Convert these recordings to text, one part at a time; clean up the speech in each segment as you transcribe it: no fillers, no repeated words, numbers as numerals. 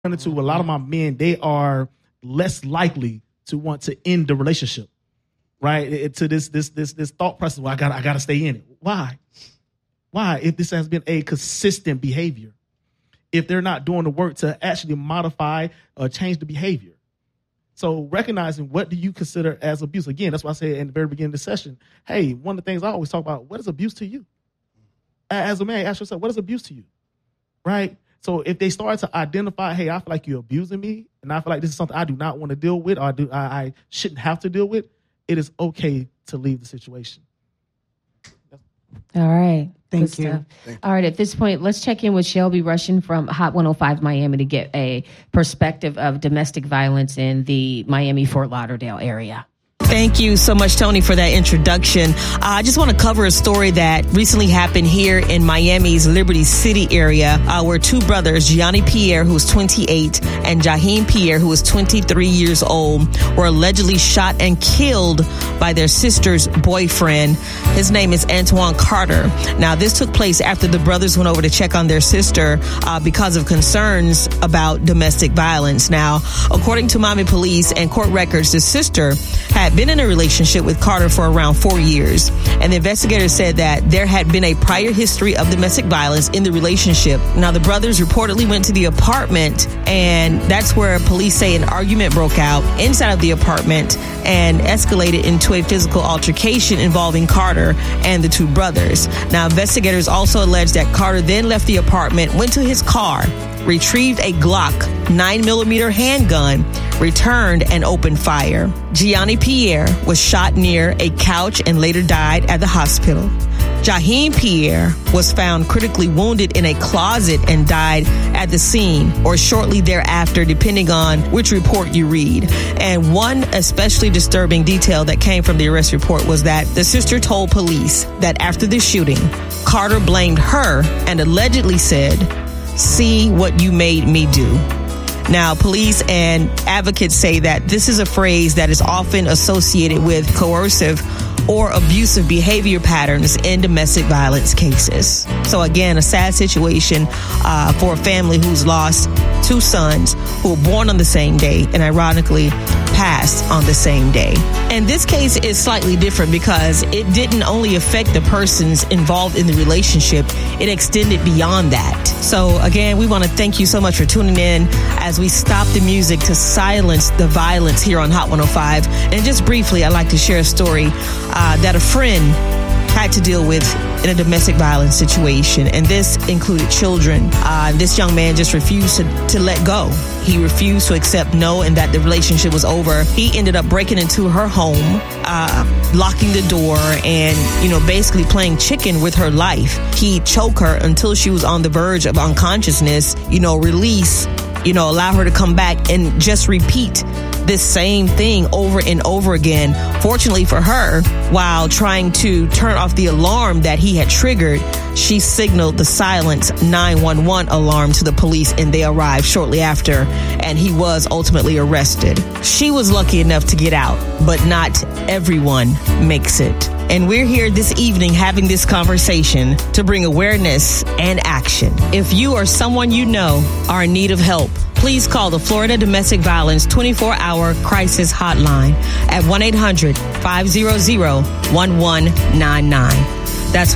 into a lot of my men, they are less likely to want to end the relationship, right? To this thought process. Well, I gotta stay in it. Why? If this has been a consistent behavior, if they're not doing the work to actually modify or change the behavior. So recognizing what do you consider as abuse? Again, that's why I said in the very beginning of the session, hey, one of the things I always talk about, what is abuse to you? As a man, ask yourself, what is abuse to you? Right? So if they start to identify, hey, I feel like you're abusing me, and I feel like this is something I do not want to deal with, or I shouldn't have to deal with, it is okay to leave the situation. All right. Thank you. All right. At this point, let's check in with Shelby Russian from Hot 105 Miami to get a perspective of domestic violence in the Miami-Fort Lauderdale area. Thank you so much, Tony, for that introduction. I just want to cover a story that recently happened here in Miami's Liberty City area, where two brothers, Gianni Pierre, who was 28, and Jaheim Pierre, who was 23 years old, were allegedly shot and killed by their sister's boyfriend. His name is Antoine Carter. Now, this took place after the brothers went over to check on their sister because of concerns about domestic violence. Now, according to Miami police and court records, the sister had been in a relationship with Carter for around 4 years. And the investigators said that there had been a prior history of domestic violence in the relationship. Now, the brothers reportedly went to the apartment, and that's where police say an argument broke out inside of the apartment and escalated into a physical altercation involving Carter and the two brothers. Now, investigators also allege that Carter then left the apartment, went to his car, retrieved a Glock 9mm handgun, returned and opened fire. Gianni Pierre was shot near a couch and later died at the hospital. Jaheim Pierre was found critically wounded in a closet and died at the scene or shortly thereafter, depending on which report you read. And one especially disturbing detail that came from the arrest report was that the sister told police that after the shooting, Carter blamed her and allegedly said, "See what you made me do." Now, police and advocates say that this is a phrase that is often associated with coercive or abusive behavior patterns in domestic violence cases. So again, a sad situation for a family who's lost two sons who were born on the same day and ironically passed on the same day. And this case is slightly different because it didn't only affect the persons involved in the relationship, it extended beyond that. So again, we want to thank you so much for tuning in as we stop the music to silence the violence here on Hot 105. And just briefly, I'd like to share a story that a friend had to deal with in a domestic violence situation, and this included children. This young man just refused to let go. He refused to accept no and that the relationship was over. He ended up breaking into her home, locking the door, and basically playing chicken with her life. He'd choke her until she was on the verge of unconsciousness, release, allow her to come back and just repeat this same thing over and over again. Fortunately for her, while trying to turn off the alarm that he had triggered, she signaled the silence 911 alarm to the police, and they arrived shortly after, and he was ultimately arrested. She was lucky enough to get out, but not everyone makes it. And we're here this evening having this conversation to bring awareness and action. If you or someone you know are in need of help, please call the Florida Domestic Violence 24-hour crisis hotline at 1-800-500-1199. That's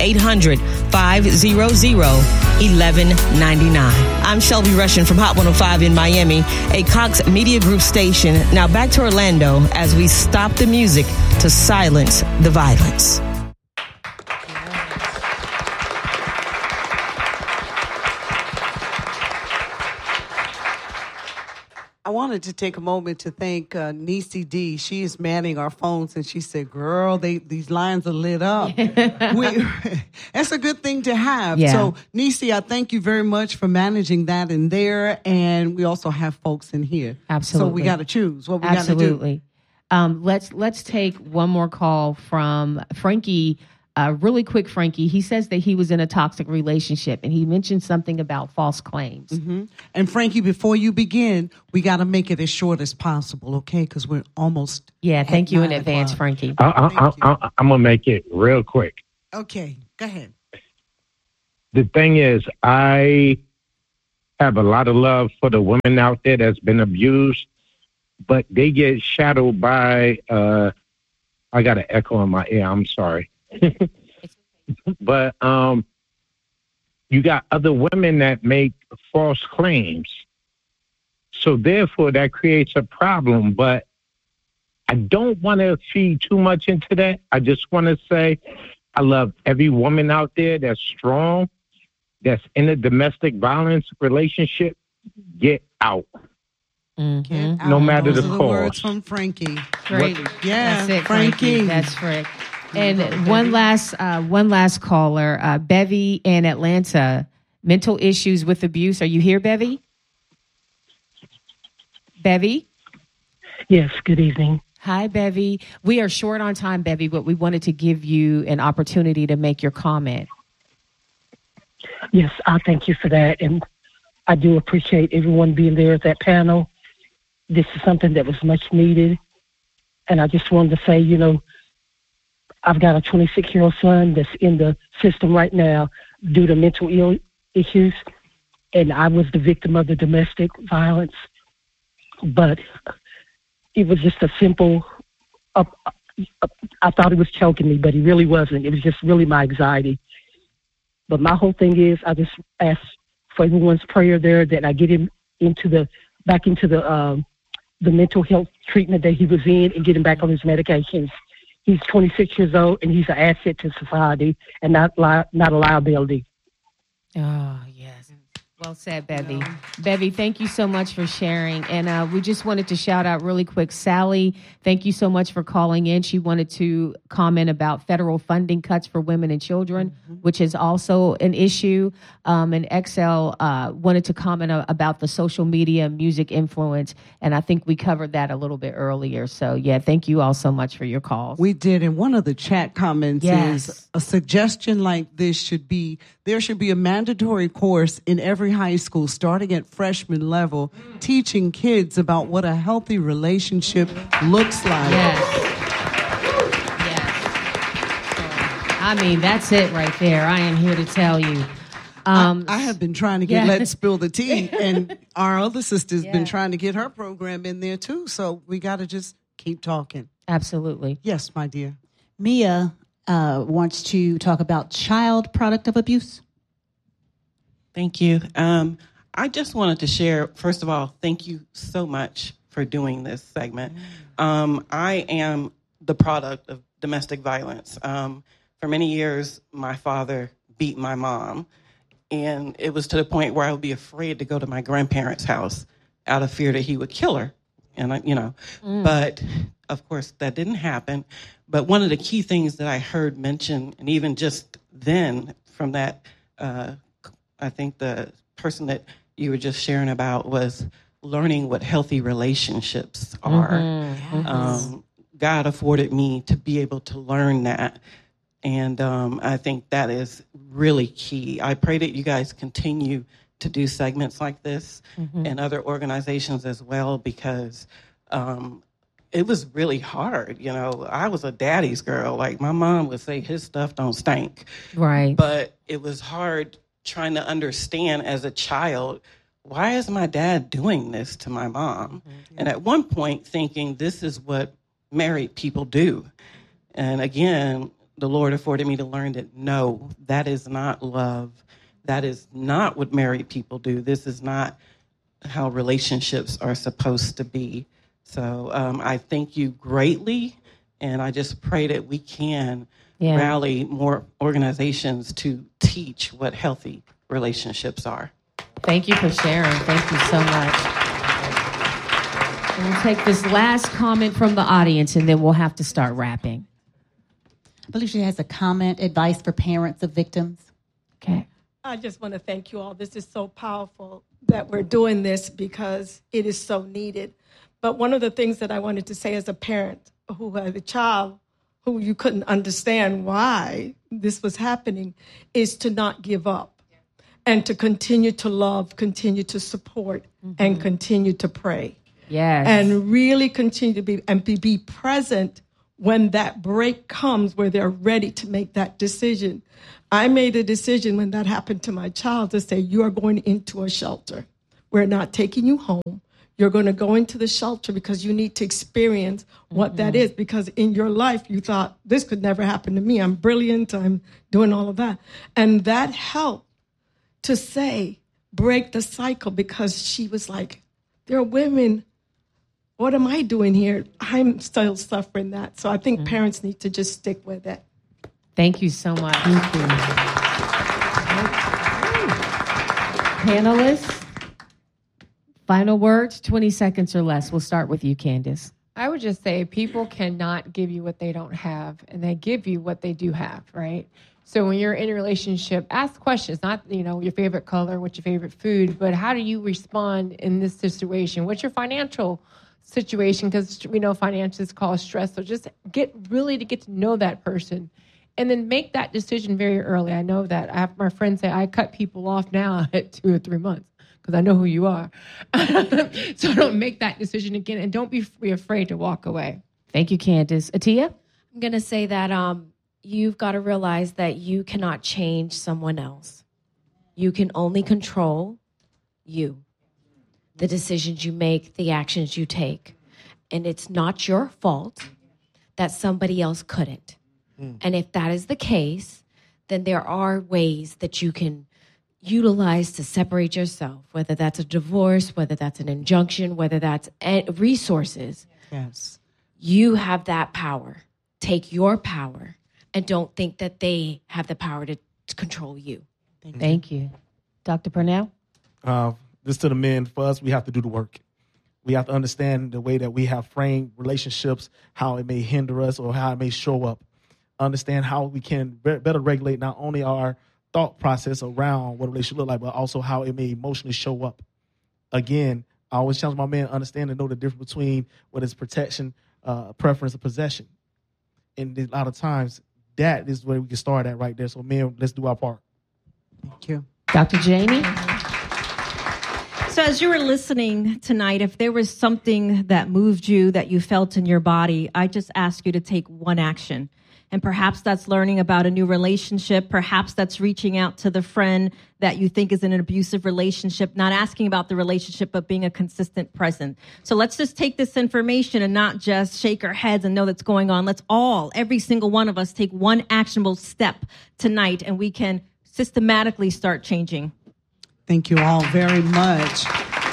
1-800-500-1199. I'm Shelby Russian from Hot 105 in Miami, a Cox Media Group station. Now back to Orlando as we stop the music to silence the violence. I wanted to take a moment to thank Nisi D. She is manning our phones, and she said, girl, these lines are lit up. That's a good thing to have. Yeah. So, Nisi, I thank you very much for managing that in there, and we also have folks in here. Absolutely. So we got to choose what we got to do. Let's take one more call from Frankie. Really quick, Frankie. He says that he was in a toxic relationship, and he mentioned something about false claims. Mm-hmm. And Frankie, before you begin, we got to make it as short as possible, okay? Because we're almost. Yeah, thank you in advance, Frankie. I'm gonna make it real quick. Okay, go ahead. The thing is, I have a lot of love for the women out there that's been abused, but they get shadowed by, I got an echo in my ear, I'm sorry. But you got other women that make false claims. So therefore, that creates a problem. But I don't want to feed too much into that. I just want to say I love every woman out there that's strong, that's in a domestic violence relationship. Get out. Get out. No matter Those the are cause. words from Frankie. Great. Yeah, That's it, Frankie. That's Frank. And one last caller, Bevy in Atlanta. Mental issues with abuse. Are you here, Bevy? Bevy? Yes, good evening. Hi, Bevy. We are short on time, Bevy, but we wanted to give you an opportunity to make your comment. Yes, I thank you for that. And I do appreciate everyone being there at that panel. This is something that was much needed. And I just wanted to say, you know, I've got a 26-year-old son that's in the system right now due to mental ill issues. And I was the victim of the domestic violence. But it was just a simple, I thought he was choking me, but he really wasn't. It was just really my anxiety. But my whole thing is I just ask for everyone's prayer there that I get him back into the mental health treatment that he was in and get him back on his medications. He's 26 years old and he's an asset to society and not a liability. Oh, yes. Well said, Bevy. Yeah. Bevy, thank you so much for sharing. And we just wanted to shout out really quick, Sally, thank you so much for calling in. She wanted to comment about federal funding cuts for women and children, which is also an issue. And XL wanted to comment about the social media music influence. And I think we covered that a little bit earlier. So, yeah, thank you all so much for your calls. We did. And one of the chat comments is a suggestion like this there should be a mandatory course in every high school starting at freshman level, teaching kids about what a healthy relationship looks like. Yes. I mean, that's it right there. I am here to tell you. I have been trying to get Let's Spill the Tea, and our other sister's been trying to get her program in there too. So we got to just keep talking. Absolutely. Yes, my dear. Mia wants to talk about child product of abuse. Thank you. I just wanted to share, first of all, thank you so much for doing this segment. I am the product of domestic violence. For many years, my father beat my mom, and it was to the point where I would be afraid to go to my grandparents' house out of fear that he would kill her. And, but of course that didn't happen. But one of the key things that I heard mentioned, and even just then from that, I think the person that you were just sharing about was learning what healthy relationships are. God afforded me to be able to learn that. And I think that is really key. I pray that you guys continue to do segments like this and other organizations as well, because it was really hard. You know, I was a daddy's girl. Like my mom would say, his stuff don't stink. Right. But it was hard trying to understand as a child, why is my dad doing this to my mom? And at one point thinking, this is what married people do. And again, the Lord afforded me to learn that, no, that is not love. That is not what married people do. This is not how relationships are supposed to be. So I thank you greatly, and I just pray that we can rally more organizations to teach what healthy relationships are. Thank you for sharing. Thank you so much. We'll take this last comment from the audience, and then we'll have to start wrapping. I believe she has a comment, advice for parents of victims. Okay. I just want to thank you all. This is so powerful that we're doing this because it is so needed. But one of the things that I wanted to say as a parent who had a child who you couldn't understand why this was happening is to not give up and to continue to love, continue to support, and continue to pray. Yes. And really continue to be present when that break comes where they're ready to make that decision. I made a decision when that happened to my child to say, you are going into a shelter. We're not taking you home. You're going to go into the shelter because you need to experience what that is. Because in your life, you thought, this could never happen to me. I'm brilliant. I'm doing all of that. And that helped to say, break the cycle, because she was like, there are women. What am I doing here? I'm still suffering that. So I think parents need to just stick with it. Thank you so much. Thank you. Panelists, final words, 20 seconds or less. We'll start with you, Candace. I would just say people cannot give you what they don't have, and they give you what they do have, right? So when you're in a relationship, ask questions, not, your favorite color, what's your favorite food, but how do you respond in this situation? What's your financial situation? Because we know finances cause stress. So just get to know that person, and then make that decision very early. I know that I have my friends say I cut people off now at 2 or 3 months because I know who you are. So don't make that decision again, and don't be afraid to walk away. Thank you, Candace. Atia? I'm going to say that you've got to realize that you cannot change someone else. You can only control you, the decisions you make, the actions you take. And it's not your fault that somebody else couldn't. And if that is the case, then there are ways that you can utilize to separate yourself, whether that's a divorce, whether that's an injunction, whether that's resources. Yes. You have that power. Take your power, and don't think that they have the power to control you. Thank you. Dr. Purnell? This to the men, for us, we have to do the work. We have to understand the way that we have framed relationships, how it may hinder us or how it may show up. Understand how we can better regulate not only our thought process around what a relationship look like, but also how it may emotionally show up. Again, I always challenge my men to understand and know the difference between what is protection, preference, and possession. And a lot of times, that is where we can start at right there. So, men, let's do our part. Thank you. Dr. Jamie? So as you were listening tonight, if there was something that moved you, that you felt in your body, I just ask you to take one action. And perhaps that's learning about a new relationship. Perhaps that's reaching out to the friend that you think is in an abusive relationship, not asking about the relationship, but being a consistent presence. So let's just take this information and not just shake our heads and know that's going on. Let's every single one of us, take one actionable step tonight, and we can systematically start changing. Thank you all very much.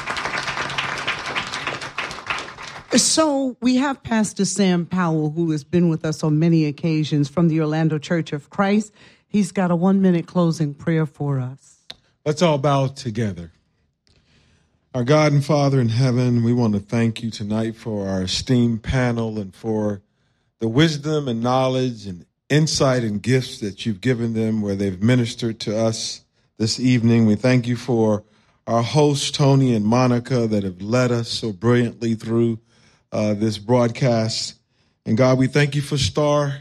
So we have Pastor Sam Powell, who has been with us on many occasions from the Orlando Church of Christ. He's got a 1-minute closing prayer for us. Let's all bow together. Our God and Father in heaven, we want to thank you tonight for our esteemed panel and for the wisdom and knowledge and insight and gifts that you've given them where they've ministered to us this evening. We thank you for our hosts, Tony and Monica, that have led us so brilliantly through this broadcast. And God, we thank you for Star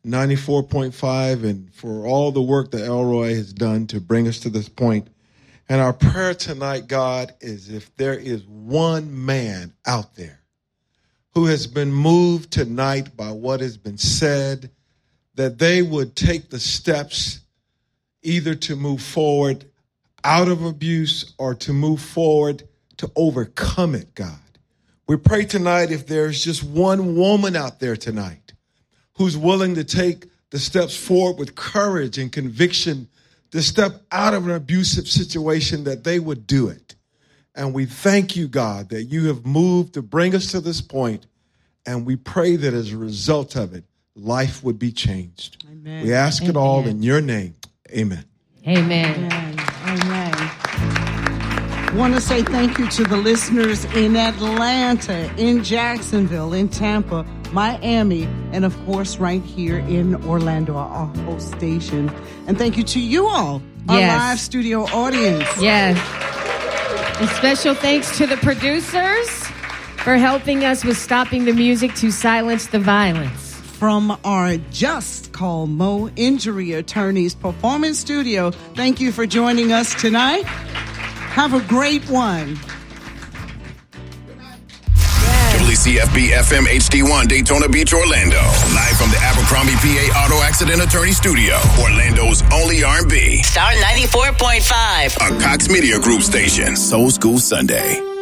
94.5 and for all the work that Elroy has done to bring us to this point. And our prayer tonight, God, is if there is one man out there who has been moved tonight by what has been said, that they would take the steps either to move forward out of abuse or to move forward to overcome it, God. We pray tonight if there's just one woman out there tonight who's willing to take the steps forward with courage and conviction to step out of an abusive situation, that they would do it. And we thank you, God, that you have moved to bring us to this point, and we pray that as a result of it, life would be changed. Amen. We ask it all in your name. Amen. Amen. Amen. I want to say thank you to the listeners in Atlanta, in Jacksonville, in Tampa, Miami, and of course right here in Orlando, our host station. And thank you to you all, our live studio audience. Yes. And special thanks to the producers for helping us with stopping the music to silence the violence. From our Just Call Mo Injury Attorneys Performance Studio, thank you for joining us tonight. Have a great one. WCFB FM HD1 Daytona Beach, Orlando. Live from the Abercrombie PA Auto Accident Attorney Studio. Orlando's only R&B. Star 94.5. A Cox Media Group station. Soul School Sunday.